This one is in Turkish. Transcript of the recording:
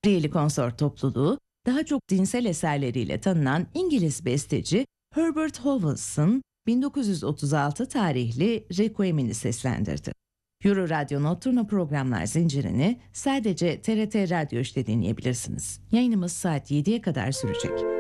Riyeli Konsort topluluğu, daha çok dinsel eserleriyle tanınan İngiliz besteci Herbert Howells'ın 1936 tarihli Requiem'ini seslendirdi. Euro Radyo Nocturno programlar zincirini sadece TRT Radyo 3'te dinleyebilirsiniz. Yayınımız saat 7'ye kadar sürecek.